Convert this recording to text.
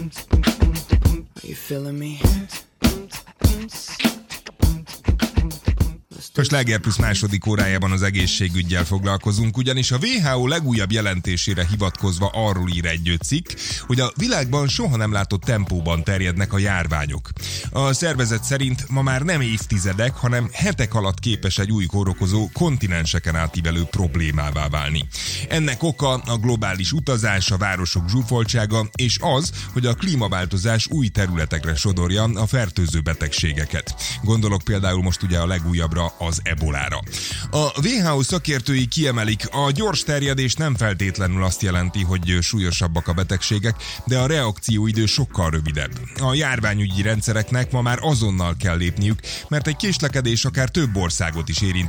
you feeling me? Most Slágerplusz második órájában az egészségüggyel foglalkozunk, ugyanis a WHO legújabb jelentésére hivatkozva arról ír egy cikk, hogy a világban soha nem látott tempóban terjednek a járványok. A szervezet szerint ma már nem évtizedek, hanem hetek alatt képes egy új kórokozó kontinenseken átívelő problémává válni. Ennek oka a globális utazás, a városok zsúfoltsága, és az, hogy a klímaváltozás új területekre sodorja a fertőző betegségeket. Gondolok például most ugye a legújabbra, az ebolára. A WHO szakértői kiemelik, a gyors terjedés nem feltétlenül azt jelenti, hogy súlyosabbak a betegségek, de a reakcióidő sokkal rövidebb. A járványügyi rendszereknek ma már azonnal kell lépniük, mert egy késlekedés akár több országot is érint,